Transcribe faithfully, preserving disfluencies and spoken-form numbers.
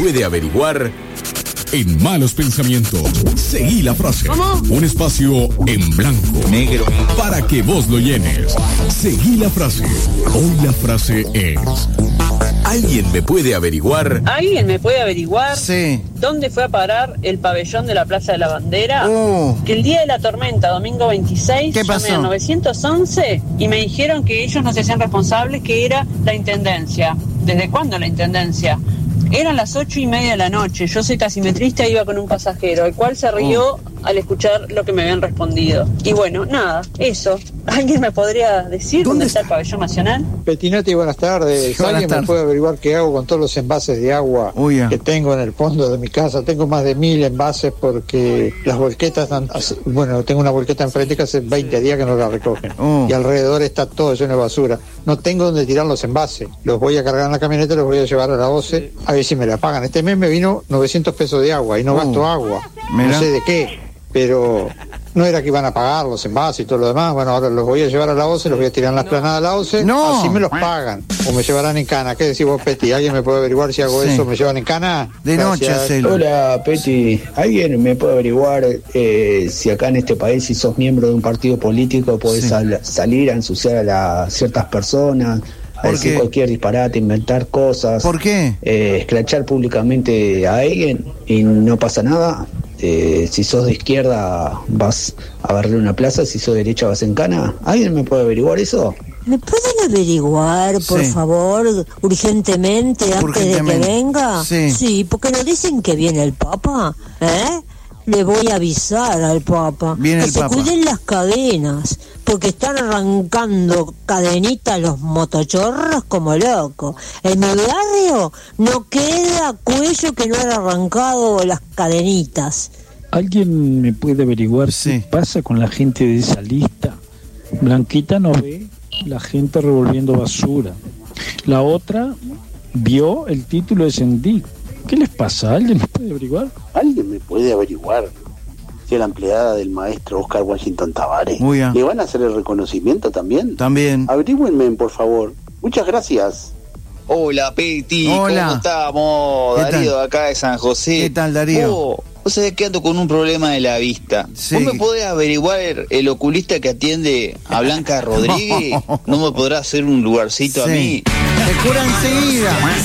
puede averiguar en Malos Pensamientos. Seguí la frase. ¿Cómo? Un espacio en blanco, negro, para que vos lo llenes. Seguí la frase. Hoy la frase es: ¿alguien me puede averiguar? ¿Alguien me puede averiguar? Sí. ¿Dónde fue a parar el pabellón de la Plaza de la Bandera? Oh. Que el día de la tormenta, domingo veintiséis, ¿Qué pasó? llamé al nueve once y me dijeron que ellos no se hacían responsables, que era la intendencia. ¿Desde cuándo la intendencia? Eran las ocho y media de la noche. Yo soy taximetrista y iba con un pasajero, el cual se rió oh. al escuchar lo que me habían respondido. Y bueno, nada, eso. ¿Alguien me podría decir dónde, dónde está el pabellón nacional? Petinati, buenas tardes. Buenas ¿Alguien tardes. me puede averiguar qué hago con todos los envases de agua Uy, ya. que tengo en el fondo de mi casa? Tengo más de mil envases porque las volquetas, han, bueno, tengo una volqueta enfrente que hace veinte días que no la recogen. Oh. Y alrededor está todo lleno de basura. No tengo donde tirar los envases. Los voy a cargar en la camioneta y los voy a llevar a la O C E, a ver si me la pagan. Este mes me vino novecientos pesos de agua y no Oh. gasto agua. Mirá. No sé de qué, pero no era que iban a pagar los envases y todo lo demás. Bueno, ahora los voy a llevar a la O C E, los voy a tirar en la esplanada de la O C E, No. así me los pagan. O me llevarán en cana. ¿Qué decís vos, Peti? ¿Alguien me puede averiguar si hago Sí. eso? ¿Me llevan en cana? De noche, Gracias. hacelo. Hola, Peti. ¿Alguien me puede averiguar eh, si acá en este país, si sos miembro de un partido político, podés Sí. sal- salir a ensuciar a la- ciertas personas, a ¿Por decir qué? cualquier disparate, inventar cosas? ¿Por qué? Eh, escrachar públicamente a alguien y no pasa nada? Eh, si sos de izquierda vas a barrer una plaza, si sos de derecha vas en cana. ¿Alguien me puede averiguar eso? ¿Me pueden averiguar, por Sí. favor, urgentemente, antes Urgentemente. de que venga? Sí. Sí, porque no dicen que viene el Papa, ¿eh? Le voy a avisar al Papa. Viene que el se Papa. cuiden las cadenas, porque están arrancando cadenitas los motochorros como locos. En mi barrio no queda cuello que no haya arrancado las cadenitas. ¿Alguien me puede averiguar Sí. qué pasa con la gente de esa lista? Blanquita no ve la gente revolviendo basura. La otra vio el título de Sendik. ¿Qué les pasa? ¿Alguien me puede averiguar? ¿Alguien me puede averiguar si a la empleada del maestro Oscar Washington Tavares Muy bien. le van a hacer el reconocimiento también? También. Averígüenme, por favor. Muchas gracias. Hola, Peti, Hola. ¿cómo estamos? ¿Qué Darío, tal? de acá de San José. ¿Qué tal, Darío? Oh, vos sabés que ando con un problema de la vista. Sí. ¿Vos me podés averiguar el, el oculista que atiende a Blanca Rodríguez? ¿No me podrá hacer un lugarcito Sí. a mí? Te cura enseguida.